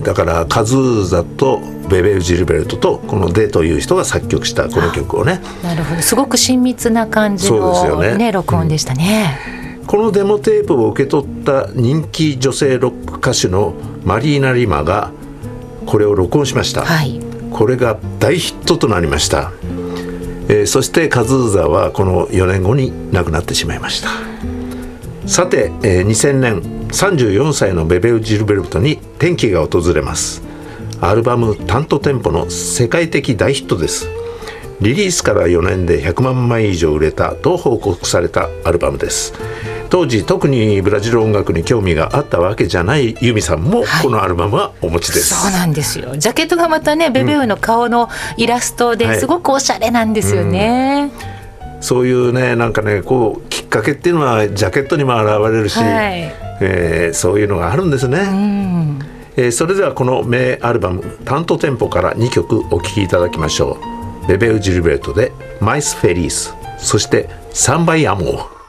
だからカズーザとベベウ・ジルベルトとこのデという人が作曲したこの曲をね。 なるほど、すごく親密な感じの、 そうですよね、 録音でしたね。 このデモテープを受け取った人気女性ロック歌手のマリーナ・リマがこれを録音しました、はい、これが大ヒットとなりました。そしてカズーザはこの4年後に亡くなってしまいました。さて、2000年34歳のベベウ・ジルベルトに転機が訪れます。アルバムタントテンポの世界的大ヒットです。リリースから4年で100万枚以上売れたと報告されたアルバムです。当時特にブラジル音楽に興味があったわけじゃないユミさんもこのアルバムはお持ちです、 そうなんですよ。ジャケットがまたね、ベベウの顔のイラストですごくおしゃれなんですよね、 そういうね、なんかね、こうきっかけっていうのはジャケットにも現れるし、そういうのがあるんですね。それではこの名アルバムタントテンポから2曲お聴きいただきましょう。ベベウ・ジルベルトでマイス・フェリース、そしてサンバイ・アモー。